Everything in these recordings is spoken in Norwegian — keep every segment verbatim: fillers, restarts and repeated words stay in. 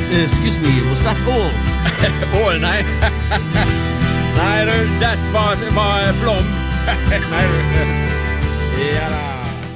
excuse me, was that all? All, nei. Nei, det var, var flom. Nei, ja da.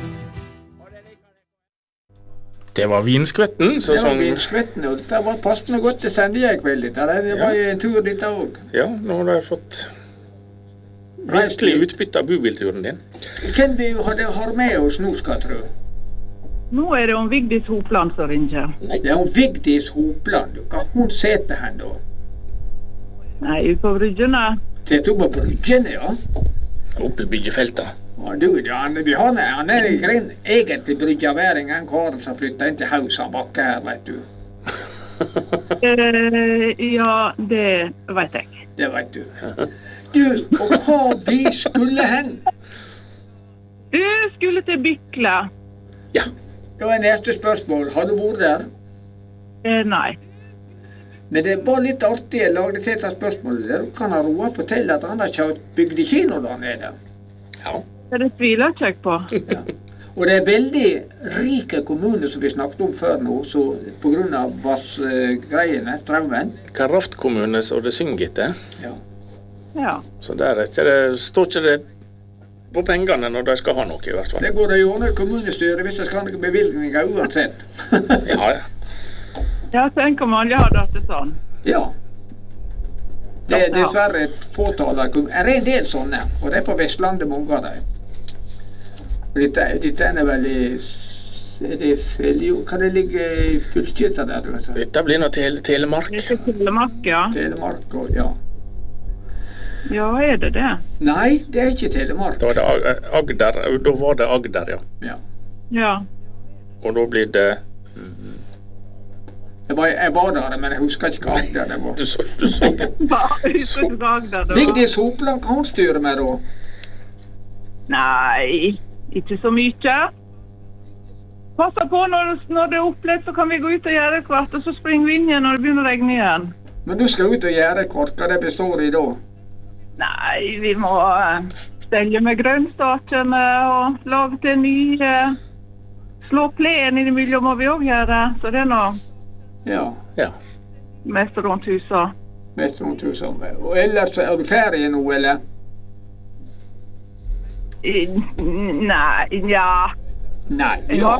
Det var vinskvetten. Så det var sånn... vinskvetten, og det var passende godt til sendje i kveld. Det var ja. En tur dit også. Ja, nå har du fått virkelig utbytte av bubilturen din. Hvem vi har med oss nå, skal jeg tro? Nå er det om Vigdis Hopland som ringer. Det er om Vigdis Hopland. Hva hun sitter hen da? Nei, ut på Bryggene. Sitter på Bryggene, ja? Oppe i byggefeltet. Ja, du, han, vi har, han er ikke en egentlig bryggeværing, en kar som flyttet inn til Hausan bakke her, vet du. uh, ja, det vet jeg. Det vet du. Du, og hva vi skulle hen? Du skulle til Bykle. Ja, det var neste spørsmål. Har du vært der? Uh, nei. Men det var litt artig, jeg lagde til et spørsmål der. Kan han Roa fortelle at han har kjørt bygd i kino da nede? Ja. Det tviler ikke på. Ja. Og det er veldig rike kommuner som vi snakket om før nå, så på grunn av vassgreiene, strømmen. Kraftkommune som det synger etter. Ja. Ja. Så der er ikke det, står ikke det på pengene når de skal ha noe i hvert fall. Det går det jo under kommunestyret hvis det skal ha noen bevilgninger uansett. Ja, ja. Ja, tenk om alle hadde hatt det sånn. Ja. Det er dessverre et fåtall av kommuner. Er det en del sånne, og det er på Vestlandet mange av dem. Og dette, dette er vel i, er det Seljo, kan det ligge i fylket der, du vet? Dette blir noe tele, Telemark. Det er Telemark, ja. Telemark, og ja. Ja, er det det? Nei, det er ikke Telemark. Da var det Agder, da var det Agder, ja. Ja. Ja. Og da blir det... Jeg var, jeg var der, men jeg husker ikke hva Agder det var. Du så, du så. Vigdis Hopland, kan hun styre med da? Nei, ikke så mye. Passa på når, når det er opplett, så kan vi gå ut og gjøre kvart, og så springer vi inn igjen når det begynner å regne igjen. Men du skal ut og gjøre kvart, hva det består i da? Nei, vi må stelle med grønnstakene og lage til nye. Slå plen innimellom må vi også gjøre, så det er noe. Ja. Ja. Mest rundt huset. Mest rundt huset. Og ellers er du ferdig nå, eller? I, nei, ja. Nei, ja.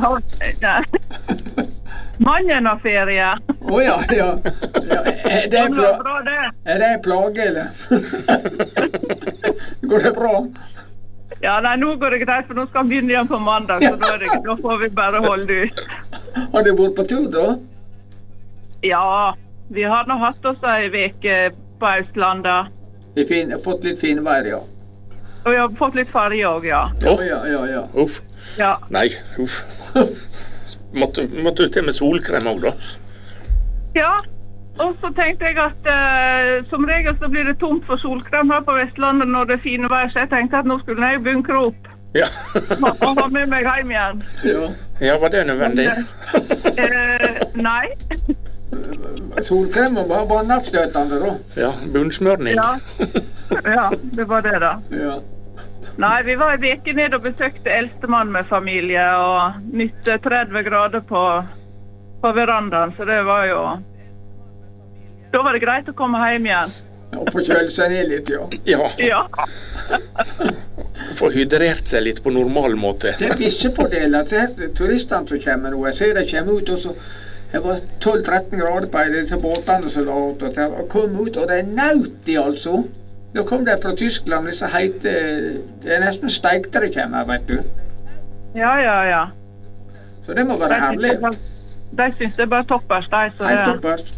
Mannen har ferie. Å oh, ja, ja. ja. Er det en pla- er det en plage, eller? Går det bra? Ja, nei, nå går det greit, for nå skal han begynne igjen på mandag, så da, er det, da får vi bare holde ut. Har du vært på tur da? Ja, vi har nå hatt oss en veke på Østlandet. Vi har fått litt fin vær, ja. Og vi har fått litt farge også, ja. Oh. Ja, ja, ja. Uff. Ja. Nei, uff. Måtte, måtte du til med solkrem også, da? Ja, og så tenkte jeg at uh, som regel så blir det tomt for solkrem her på Vestlandet når det er fine vær, så jeg tenkte at nå skulle jeg bunkre opp. Ja. og ha med meg hjem igjen. Ja, ja var det nødvendig? uh, nei. Solkrem var bare navstøtende da. Ja, bunnsmørning. Ja. ja, det var det da. Ja. Nei, vi var en veke ned og besøkte eldstemann med familie og nytte tretti grader på, på verandaen, så det var jo... Da var det greit å komme hjem igjen. Ja, og få kjøle seg ned litt, ja. Ja. Ja. Få hydrert seg litt på normal måte. Det er visse fordeler til turistene som kommer nå. Jeg ser de kommer ut, og så... Det var tolv tretten grader på disse båtene som la ut, og kom ut, og det er nauti, altså. Da kom det fra Tyskland, disse heite... Det er nesten steikte det kommer, vet du. Ja, ja, ja. Så det må være herlig. De synes det er bare toppers, de. Så Helt det... toppers.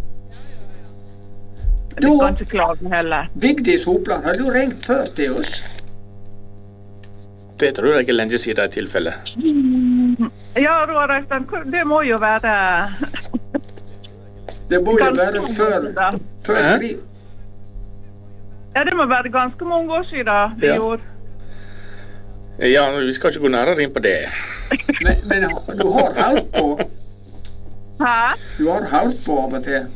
Du kan ikke klage heller. Vigdis Hopland, har du ringt før til oss? Det tror jeg ikke lenge siden i tilfelle. Ja, Roar Øystein, det må jo være... Det må jo være før, før krig. Ja, det må være ganske mange år siden vi ja. gjorde. Ja, vi skal ikke gå nærmere inn på det. men, men du har hørt på? Hæ? Du har hørt på av og til?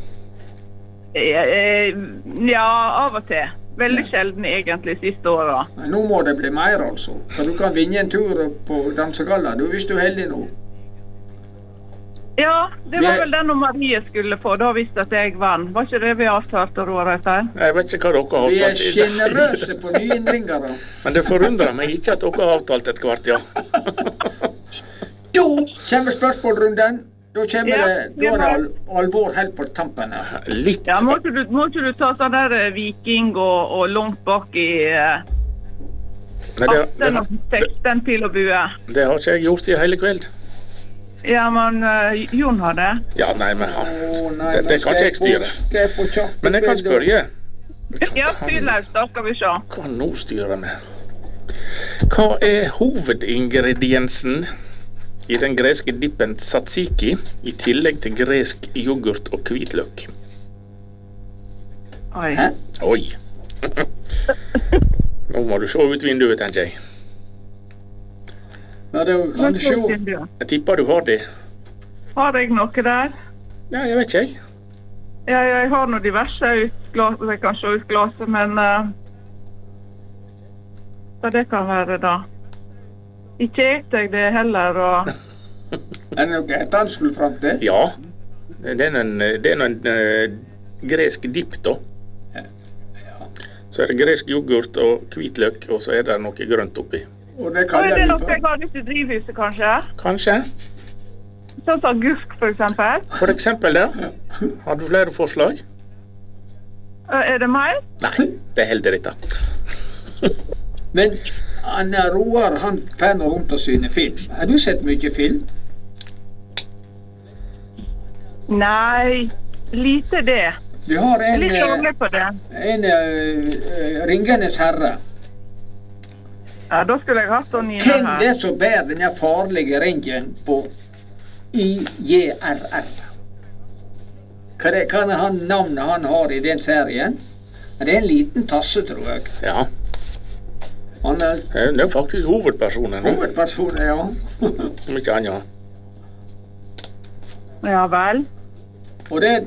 Ja, av og til. Veldig sjelden egentlig siste året. Nå må det bli mer, altså. Så du kan vinne en tur på dansegalla, du, hvis du er heldig nå. Ja, det var Vi- vel den om Marie skulle få, da visste at jeg vann. Var ikke det vi avtalte, Roar Øystein? Jeg vet ikke hva dere har Vi er avtalt. i dag. generøse på nyinnringere. Men det forundrer meg ikke at dere har avtalt et kvart, ja. Da kommer spørsmålrunden. Da kommer Ja, det, vi da er det har- al alvor helt på tampen her. Litt. Ja, må ikke du, må ikke du ta sånn der eh, viking og, og langt bak i eh, Men det, atten og det, seksten pil og bue? det har ikke jeg gjort i hele kveld. Ja, men eh, Jon har det. Ja, nei, men han Å, nei, det, men det kan skal ikke jeg styre. på- skal jeg på kjappe Men jeg kan bilder? spørre. Ja, fyrløs, da skal vi se. Hva nå styrer med? Hva er hovedingrediensen i den greske dippen tzatziki i tillegg til gresk yoghurt og hvitløk? Oi. Hæ? Oi. Nå må du se ut vinduet, tenker jeg. Ja, det kan du se. Jeg tipper du har det. Har jeg noe der? Ja, jeg vet ikke, jeg. Ja, jeg har noe diverse ut glas, jeg kan se ut glaset, men uh, så det kan være da. Ikke et jeg det heller, og Er det noe et han skulle fram til? Ja. Det er en, det er en uh, gresk dipp, da. Så er det gresk yoghurt og hvitløk, og så er det noe grønt oppi. Og det Oi, kaller det er vi noe for jeg har ute i drivhuset, kanskje? Kanskje. Sånn som agurk, for eksempel. For eksempel det. Har du flere forslag? Uh, er det mer? Nei, det holder dette. Men han Roar, han fer nå rundt og syner film. Har du sett mye film? Nei, lite det. Vi har Jeg er en, litt eh, dårlig på det. en uh, Ringenes herre. Ja, da skulle jeg hatt den Hvem inne det her. er som bærer denne farlige ringen på I J R R? Hva er, hva er han, navnet han har i den serien? Det er en liten tasse, tror jeg. Ja, Han er det er faktisk hovedpersonen, hovedpersonen, ja. om ikke annet. Ja vel. Og det,